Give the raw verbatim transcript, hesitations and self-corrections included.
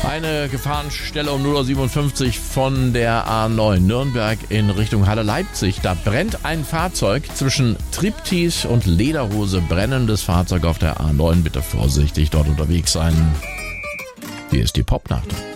Eine Gefahrenstelle um null Uhr siebenundfünfzig von der A neun Nürnberg in Richtung Halle Leipzig. Da brennt ein Fahrzeug zwischen Triptis und Lederhose. Brennendes Fahrzeug auf der A neun. Bitte vorsichtig dort unterwegs sein. Hier ist die Popnacht.